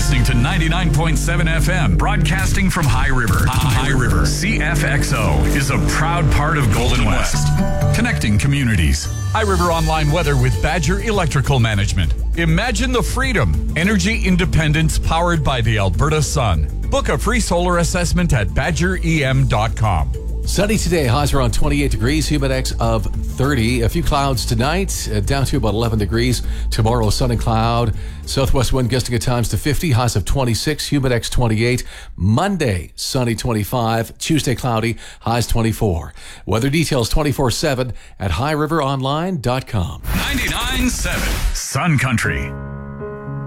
listening to 99.7 FM, broadcasting from High River. High River CFXO is a proud part of Golden West, connecting communities. High River Online weather with Badger Electrical Management. Imagine the freedom. Energy independence powered by the Alberta sun. Book a free solar assessment at badgerem.com. Sunny today, highs around 28 degrees, humidex of 30. A few clouds tonight, down to about 11 degrees. Tomorrow, sun and cloud. Southwest wind gusting at times to 50, highs of 26, humidex 28. Monday, sunny 25. Tuesday, cloudy, highs 24. Weather details 24/7 at highriveronline.com. 99.7 Sun Country.